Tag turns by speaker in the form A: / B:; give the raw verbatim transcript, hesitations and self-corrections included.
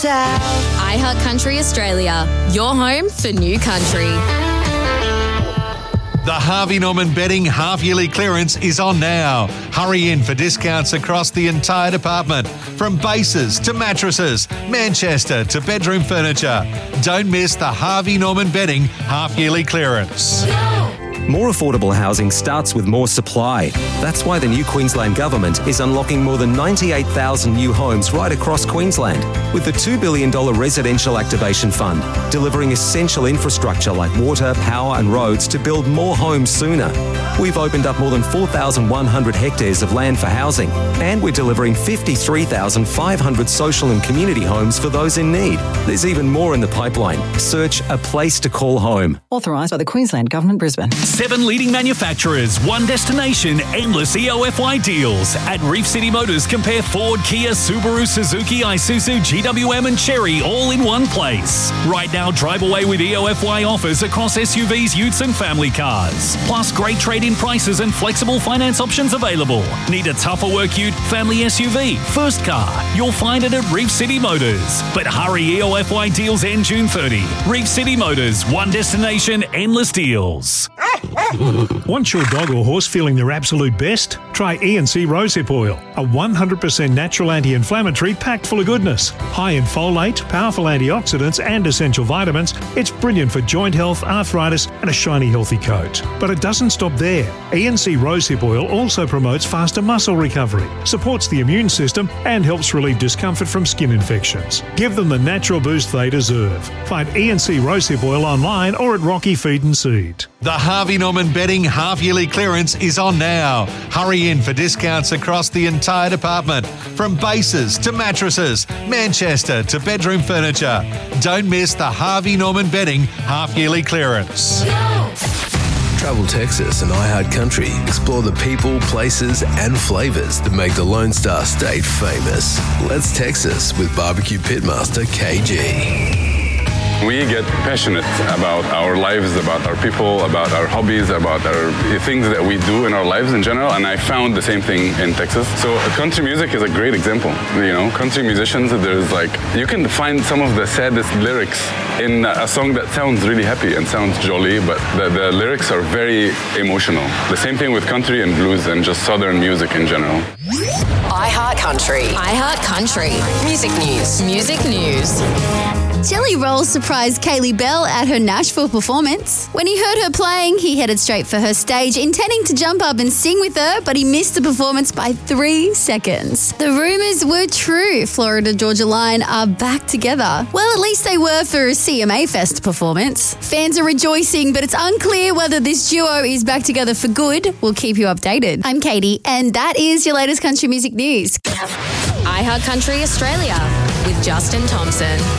A: south.
B: iHeart Country Australia, your home for new country.
C: The Harvey Norman Bedding half-yearly clearance is on now. Hurry in for discounts across the entire department, from bases to mattresses, Manchester to bedroom furniture. Don't miss the Harvey Norman Bedding half-yearly clearance.
D: More affordable housing starts with more supply. That's why the new Queensland Government is unlocking more than ninety-eight thousand new homes right across Queensland, with the two billion dollars Residential Activation Fund, delivering essential infrastructure like water, power and roads to build more homes sooner. We've opened up more than four thousand one hundred hectares of land for housing, and we're delivering fifty-three thousand five hundred social and community homes for those in need. There's even more in the pipeline. Search A Place to Call Home.
E: Authorised by the Queensland Government, Brisbane.
F: Seven leading manufacturers, one destination, endless E O F Y deals. At Reef City Motors, compare Ford, Kia, Subaru, Suzuki, Isuzu, G W M and Chery all in one place. Right now, drive away with E O F Y offers across S U Vs, utes and family cars. Plus, great trade-in prices and flexible finance options available. Need a tougher work ute, family S U V, first car? You'll find it at Reef City Motors. But hurry, E O F Y deals end June thirtieth. Reef City Motors, one destination, endless deals.
G: Want your dog or horse feeling their absolute best? Try E and C Rosehip Oil, a one hundred percent natural anti-inflammatory packed full of goodness. High in folate, powerful antioxidants and essential vitamins, it's brilliant for joint health, arthritis and a shiny healthy coat. But it doesn't stop there. E and C Rosehip Oil also promotes faster muscle recovery, supports the immune system and helps relieve discomfort from skin infections. Give them the natural boost they deserve. Find E and C Rosehip Oil online or at Rocky Feed and Seed.
C: The Harvey Norman Bedding half-yearly clearance is on now. Hurry in for discounts across the entire department, from bases to mattresses, Manchester to bedroom furniture. Don't miss the Harvey Norman Bedding half-yearly clearance.
H: Travel Texas and iHeart Country explore the people, places and flavours that make the Lone Star State famous. Let's Texas with barbecue pitmaster K G.
I: We get passionate about our lives, about our people, about our hobbies, about our things that we do in our lives in general, and I found the same thing in Texas. So country music is a great example. You know, country musicians, there's like, you can find some of the saddest lyrics in a song that sounds really happy and sounds jolly, but the, the lyrics are very emotional. The same thing with country and blues and just southern music in general.
A: iHeart Country.
B: iHeart Country.
A: Music news.
B: Music news.
J: Jelly Roll surprised Kaylee Bell at her Nashville performance. When he heard her playing, he headed straight for her stage, intending to jump up and sing with her, but he missed the performance by three seconds. The rumours were true. Florida Georgia Line are back together. Well, at least they were for a C M A Fest performance. Fans are rejoicing, but it's unclear whether this duo is back together for good. We'll keep you updated. I'm Katie, and that is your latest country music news.
B: iHeart Country Australia with Justin Thompson.